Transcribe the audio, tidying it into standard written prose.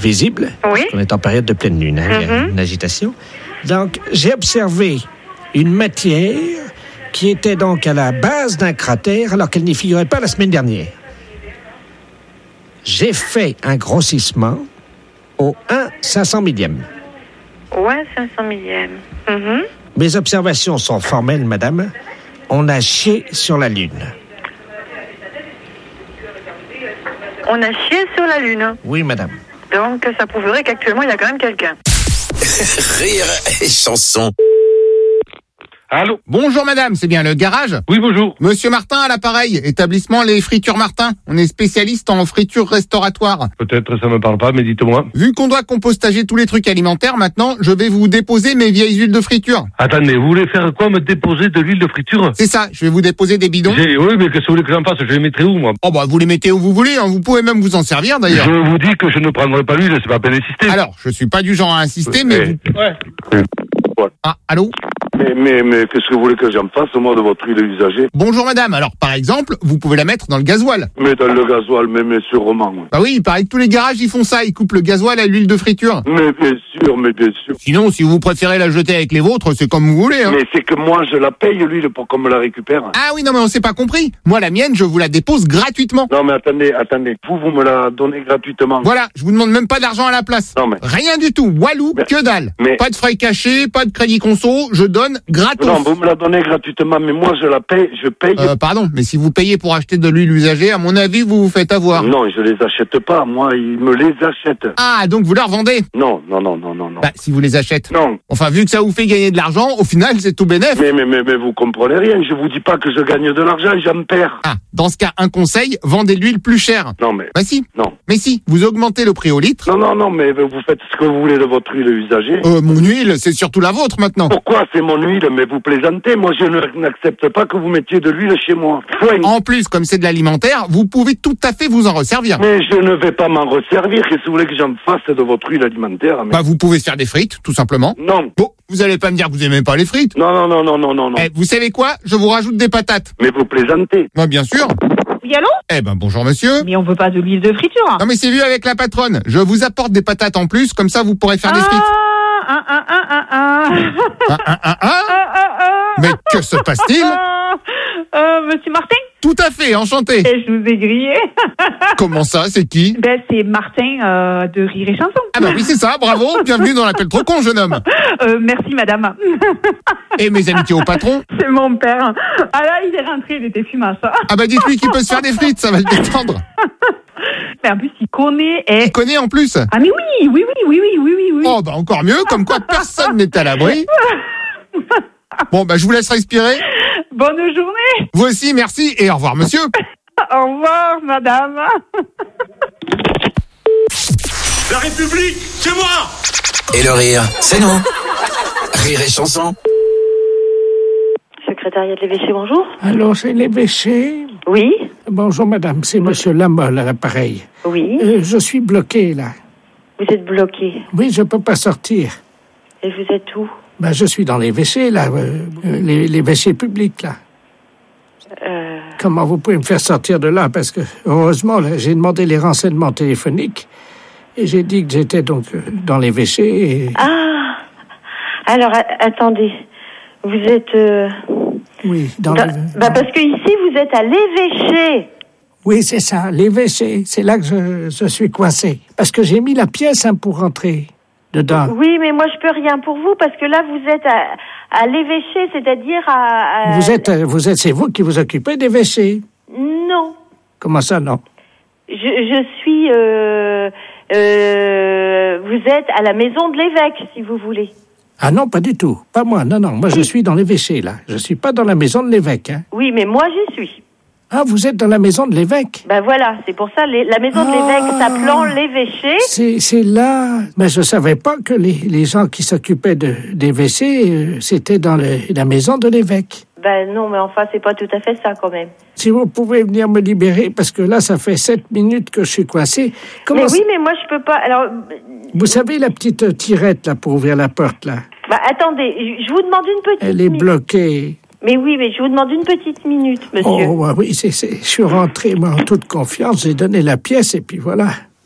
visible. Oui. On est en période de pleine lune, hein, il y a une agitation. Donc, j'ai observé une matière qui était donc à la base d'un cratère alors qu'elle n'y figurait pas la semaine dernière. J'ai fait un grossissement au 1/500 millième. Ouais, 500 millième. Mes observations sont formelles, madame. On a chié sur la Lune. On a chié sur la Lune. Oui, madame. Donc, ça prouverait qu'actuellement, il y a quand même quelqu'un. Rire et chanson. Allô? Bonjour madame, c'est bien le garage? Oui, bonjour. Monsieur Martin à l'appareil, établissement Les Fritures Martin. On est spécialiste en fritures restauratoires. Peut-être ça me parle pas, mais dites-moi. Vu qu'on doit compostager tous les trucs alimentaires, maintenant, je vais vous déposer mes vieilles huiles de friture. Attendez, vous voulez faire quoi? Me déposer de l'huile de friture? C'est ça, je vais vous déposer des bidons. Oui, mais qu'est-ce que vous voulez que j'en fasse? Je les mettrai où, moi? Oh bah vous les mettez où vous voulez, hein. Vous pouvez même vous en servir d'ailleurs. Je vous dis que je ne prendrai pas l'huile, c'est pas peine d'insister. Alors, je suis pas du genre à insister, mais vous... Ouais. Ah, allô? Mais qu'est-ce que vous voulez que j'en fasse, moi, de votre huile usagée? Bonjour madame, alors par exemple, vous pouvez la mettre dans le gasoil. Mais dans le gasoil, mais sûrement. Bah oui, il paraît que tous les garages ils font ça, ils coupent le gasoil à l'huile de friture. Mais bien sûr. Sinon, si vous préférez la jeter avec les vôtres, c'est comme vous voulez, hein. Mais c'est que moi, je la paye, l'huile, pour qu'on me la récupère. Ah oui, non mais on s'est pas compris. Moi, la mienne, je vous la dépose gratuitement. Non, mais attendez. Vous me la donnez gratuitement. Voilà, je vous demande même pas d'argent à la place. Non, mais... Rien du tout, walou, que dalle. Mais... Pas de frais cachés, pas de crédit conso, je donne gratos. Non, vous me la donnez gratuitement, mais moi, je la paye, je paye. Pardon, mais si vous payez pour acheter de l'huile usagée, à mon avis, vous vous faites avoir. Non, je les achète pas, moi, ils me les achètent. Ah, donc vous leur vendez? Non. Bah, si vous les achetez. Non. Enfin, vu que ça vous fait gagner de l'argent, au final, c'est tout bénef. Mais vous comprenez rien, je vous dis pas que je gagne de l'argent, j'en perds. Ah, dans ce cas, un conseil, vendez l'huile plus chère. Non, mais... Bah si. Non. Mais si, vous augmentez le prix au litre. Non, mais vous faites ce que vous voulez de votre huile usagée. Mon huile, c'est surtout la vôtre maintenant. Pourquoi c'est mon huile? Mais vous plaisantez, moi je n'accepte pas que vous mettiez de l'huile chez moi. Point. En plus, comme c'est de l'alimentaire, vous pouvez tout à fait vous en resservir. Mais je ne vais pas m'en resservir, qu'est-ce que vous voulez que j'en fasse de votre huile alimentaire? Mais... Bah vous pouvez se faire des frites, tout simplement. Non. Bon, vous allez pas me dire que vous aimez pas les frites. Non. Eh, vous savez quoi? Je vous rajoute des patates. Mais vous plaisantez. Bah bien sûr. Oui, allô? Eh ben bonjour monsieur. Mais on veut pas de l'huile de friture. Non mais c'est vu avec la patronne. Je vous apporte des patates en plus, comme ça vous pourrez faire des frites. Mais que se passe-t-il? Monsieur Martin? Tout à fait, enchanté. Et je vous ai grillé. Comment ça, c'est qui? Ben, c'est Martin de Rire et Chanson. Ah bah oui, c'est ça, bravo. Bienvenue dans l'appel trop con, jeune homme. Merci, madame. Et mes amitiés au patron? C'est mon père. Ah là, il est rentré, il était fumasse. Ah bah dites-lui qu'il peut se faire des frites, ça va le détendre. Mais en plus, il connaît. Il connaît en plus? Ah mais oui. Oh bah encore mieux, comme quoi personne n'est à l'abri. Bon bah je vous laisse respirer. Bonne journée. Vous aussi, merci et au revoir monsieur. Au revoir, madame. La République, c'est moi! Et le rire, c'est nous. Rire et chanson. Secrétariat de l'évêché, bonjour. Allô, c'est l'évêché? Oui. Bonjour madame, c'est monsieur Lamolle à l'appareil. Oui. Je suis bloqué là. Vous êtes bloqué. Oui, je peux pas sortir. Et vous êtes où? Ben, je suis dans les WC, là, les WC publics, là. Comment vous pouvez me faire sortir de là? Parce que, heureusement, là, j'ai demandé les renseignements téléphoniques et j'ai dit que j'étais donc dans les WC et... Ah! Alors, attendez. Vous êtes... Oui, parce que ici, vous êtes à l'évêché. Oui, c'est ça, les WC. C'est là que je suis coincé. Parce que j'ai mis la pièce pour rentrer dedans. Oui, mais moi, je peux rien pour vous, parce que là, vous êtes à l'évêché, c'est-à-dire Vous êtes, c'est vous qui vous occupez des WC? Non. Comment ça, non? Je suis... vous êtes à la maison de l'évêque, si vous voulez. Ah non, pas du tout. Pas moi, non. Moi, je suis dans l'évêché, là. Je suis pas dans la maison de l'évêque, hein. Oui, mais moi, j'y suis. Ah, vous êtes dans la maison de l'évêque? Ben voilà, c'est pour ça, la maison de l'évêque s'appelant l'évêché. C'est là... Mais je savais pas que les gens qui s'occupaient des WC, c'était dans la maison de l'évêque. Ben non, mais enfin, c'est pas tout à fait ça, quand même. Si vous pouvez venir me libérer, parce que là, ça fait 7 minutes que je suis coincé. Mais oui, mais moi, je peux pas... Alors... Vous savez la petite tirette, là, pour ouvrir la porte, là? Bah, attendez, je vous demande une petite minute. Elle est bloquée. Mais oui, mais je vous demande une petite minute, monsieur. Oh, oui, je suis rentré, moi, en toute confiance, j'ai donné la pièce, et puis voilà.